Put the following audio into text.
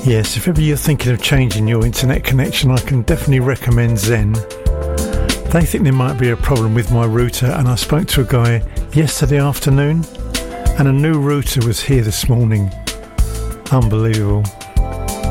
Yes, if ever you're thinking of changing your internet connection, I can definitely recommend Zen. They think there might be a problem with my router, and I spoke to a guy yesterday afternoon, and a new router was here this morning. Unbelievable.